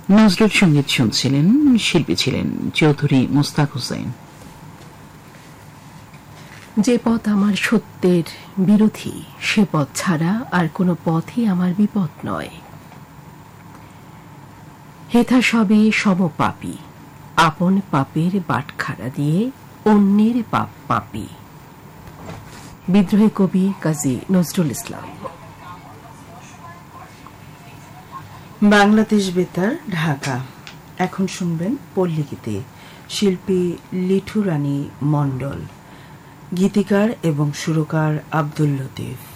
নজরুল সঙ্গীত শুনছিলেন। শিল্পী ছিলেন চৌধুরী মুস্তাক হোসেন। যে পথ আমার সত্যের বিরোধী, সে পথ ছাড়া আর কোনো পথই আমার বিপদ নয়। হেথা সবে সমপাপী, আপন পাপের বাটখারা দিয়ে অন্যের পাপ পাপী। বিদ্রোহী কবি কাজী নজরুল ইসলাম। বাংলাদেশ বেতার, ঢাকা। এখন শুনবেন পল্লীগীতি, শিল্পী লিঠু রানী মণ্ডল, গীতিকার এবং সুরকার আব্দুল লতিফ।